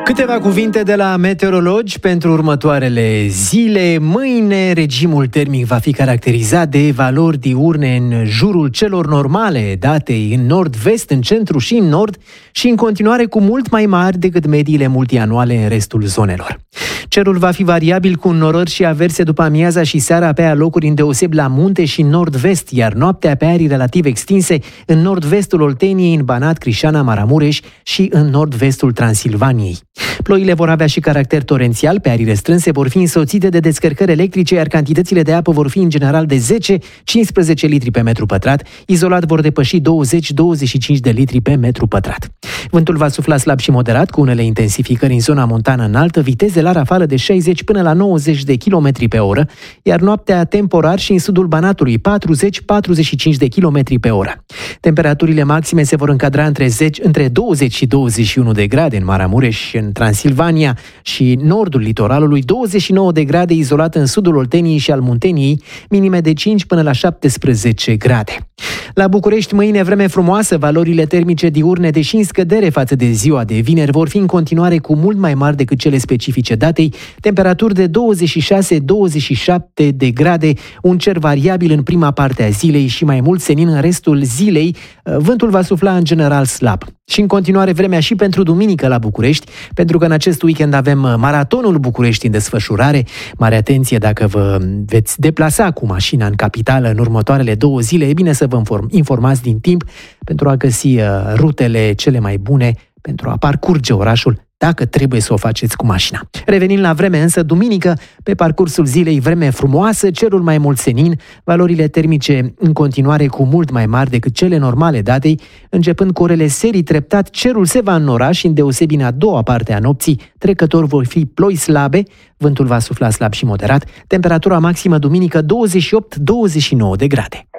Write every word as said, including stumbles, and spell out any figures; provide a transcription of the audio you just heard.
Câteva cuvinte de la meteorologi pentru următoarele zile. Mâine regimul termic va fi caracterizat de valori diurne în jurul celor normale date în nord-vest, în centru și în nord și în continuare cu mult mai mari decât mediile multianuale în restul zonelor. Cerul va fi variabil cu norări și averse după amiaza și seara pe alocuri îndeosebi la munte și nord-vest, iar noaptea pe arii relativ extinse în nord-vestul Olteniei, în Banat, Crișana, Maramureș și în nord-vestul Transilvaniei. Ploile vor avea și caracter torențial, pe arii strânse vor fi însoțite de descărcări electrice, iar cantitățile de apă vor fi în general de zece cincisprezece litri pe metru pătrat, izolat vor depăși douăzeci douăzeci și cinci de litri pe metru pătrat. Vântul va sufla slab și moderat, cu unele intensificări în zona montană înaltă, viteze la rafală de șaizeci până la nouăzeci de kilometri pe oră, iar noaptea temporar și în sudul Banatului patruzeci patruzeci și cinci de kilometri pe oră. Temperaturile maxime se vor încadra între, zece, între douăzeci și douăzeci și unu de grade în Maramureș, în Transilvania și nordul litoralului, douăzeci și nouă de grade izolat în sudul Olteniei și al Munteniei, minime de cinci până la șaptesprezece grade. La București mâine vreme frumoasă, valorile termice diurne, deși în scădere față de ziua de vineri, vor fi în continuare cu mult mai mari decât cele specifice datei, temperaturi de douăzeci și șase douăzeci și șapte de grade, un cer variabil în prima parte a zilei și mai mult senin în restul zilei, vântul va sufla în general slab. Și în continuare vremea și pentru duminică la București, pentru că în acest weekend avem maratonul București în desfășurare. Mare atenție dacă vă veți deplasa cu mașina în capitală în următoarele două zile, e bine să vă informați din timp pentru a găsi rutele cele mai bune pentru a parcurge orașul, dacă trebuie să o faceți cu mașina. Revenind la vreme însă, duminică, pe parcursul zilei, vreme frumoasă, cerul mai mult senin, valorile termice în continuare cu mult mai mari decât cele normale datei, începând cu orele serii treptat, cerul se va înnora și îndeosebi în a doua parte a nopții, trecător vor fi ploi slabe, vântul va sufla slab și moderat, temperatura maximă duminică douăzeci și opt douăzeci și nouă de grade.